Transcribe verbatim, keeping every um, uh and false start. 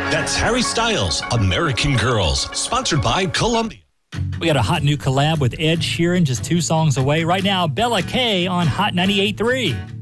That's Harry Styles, American Girls, sponsored by Columbia. We got a hot new collab with Ed Sheeran just two songs away. Right now, Bella K on Hot ninety-eight point three.